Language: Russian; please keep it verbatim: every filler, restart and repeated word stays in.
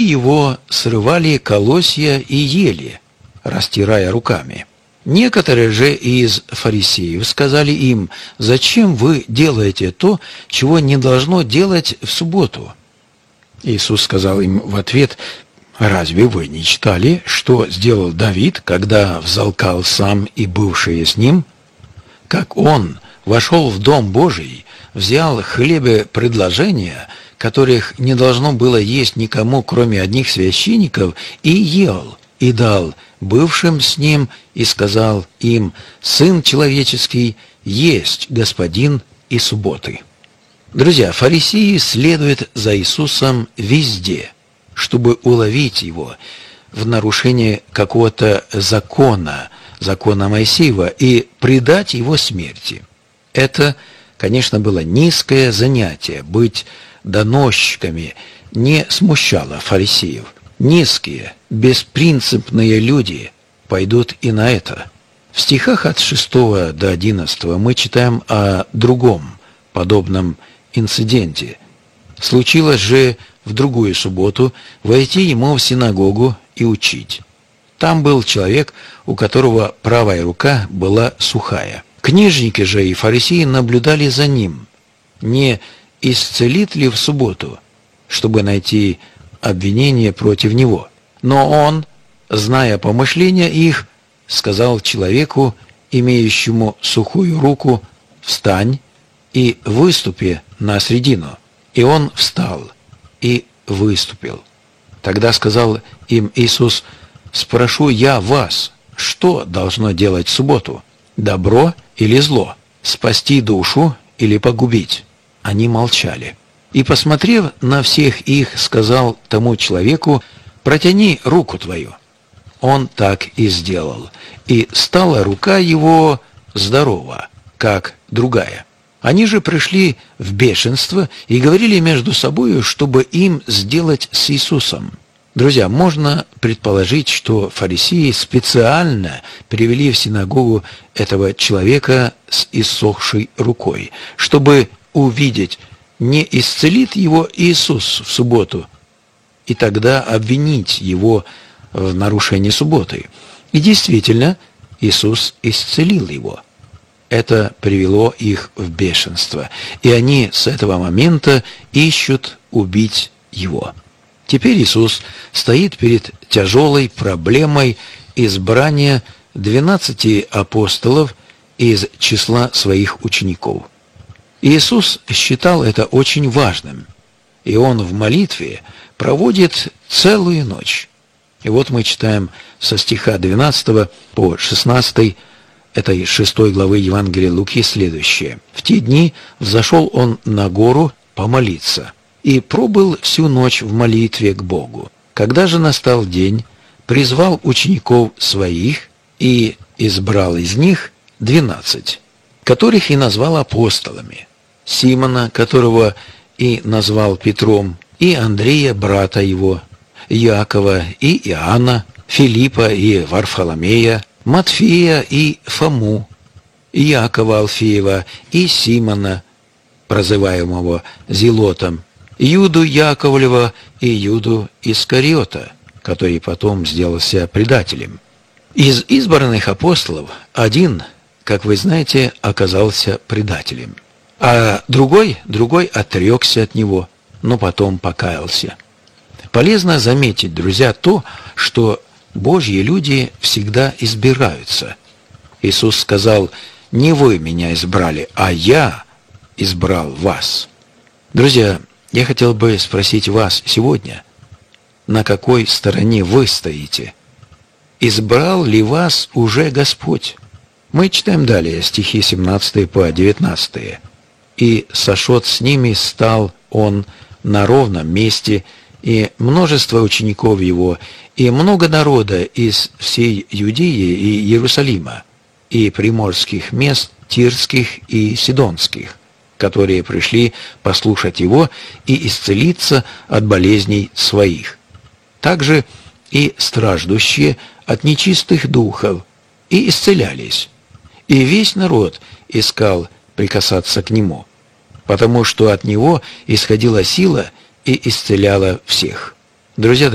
его срывали колосья и ели, растирая руками. Некоторые же из фарисеев сказали им: «Зачем вы делаете то, чего не должно делать в субботу?» Иисус сказал им в ответ: «Разве вы не читали, что сделал Давид, когда взалкал сам и бывшие с ним? Как он вошел в Дом Божий, взял хлебопредложения, которых не должно было есть никому, кроме одних священников, и ел, и дал бывшим с ним, и сказал им: Сын человеческий есть Господин и субботы». Друзья, фарисеи следуют за Иисусом везде, чтобы уловить его в нарушении какого-то закона, закона Моисеева, и предать его смерти. Это, конечно, было низкое занятие. Быть доносчиками не смущало фарисеев. Низкие, беспринципные люди пойдут и на это. В стихах от шестого до одиннадцатого мы читаем о другом подобном инциденте. Случилось же в другую субботу войти ему в синагогу и учить. Там был человек, у которого правая рука была сухая. Книжники же и фарисеи наблюдали за ним, не исцелит ли в субботу, чтобы найти обвинение против него. Но он, зная помышления их, сказал человеку, имеющему сухую руку: «Встань и выступи на средину». И он встал и выступил. Тогда сказал им Иисус: «Спрошу я вас, что должно делать в субботу? Добро или зло? Спасти душу или погубить?» Они молчали. И, посмотрев на всех их, сказал тому человеку: «Протяни руку твою». Он так и сделал, и стала рука его здорова, как другая. Они же пришли в бешенство и говорили между собою, чтобы им сделать с Иисусом. Друзья, можно предположить, что фарисеи специально привели в синагогу этого человека с иссохшей рукой, чтобы увидеть, не исцелит его Иисус в субботу, и тогда обвинить его в нарушении субботы. И действительно, Иисус исцелил его. Это привело их в бешенство, и они с этого момента ищут убить его. Теперь Иисус стоит перед тяжелой проблемой избрания двенадцати апостолов из числа своих учеников. Иисус считал это очень важным, и Он в молитве проводит целую ночь. И вот мы читаем со стиха двенадцатого по шестнадцатый этой шестой главы Евангелия Луки следующее. «В те дни взошел Он на гору помолиться, и пробыл всю ночь в молитве к Богу. Когда же настал день, призвал учеников своих и избрал из них двенадцать, которых и назвал апостолами: Симона, которого и назвал Петром, и Андрея, брата его, Иакова и Иоанна, Филиппа и Варфоломея, Матфея и Фому, Иакова Алфеева и Симона, прозываемого Зелотом, Юду Яковлева и Юду Искариота, который потом сделался предателем. Из избранных апостолов один, как вы знаете, оказался предателем, а другой, другой отрекся от него, но потом покаялся. Полезно заметить, друзья, то, что Божьи люди всегда избираются. Иисус сказал: «Не вы меня избрали, а я избрал вас». Друзья, я хотел бы спросить вас сегодня, на какой стороне вы стоите? Избрал ли вас уже Господь? Мы читаем далее стихи семнадцатый по девятнадцатый. «И сошед с ними стал он на ровном месте, и множество учеников его, и много народа из всей Иудеи и Иерусалима, и приморских мест Тирских и Сидонских, которые пришли послушать его и исцелиться от болезней своих. Также и страждущие от нечистых духов, и исцелялись. И весь народ искал прикасаться к нему, потому что от него исходила сила и исцеляла всех». Друзья,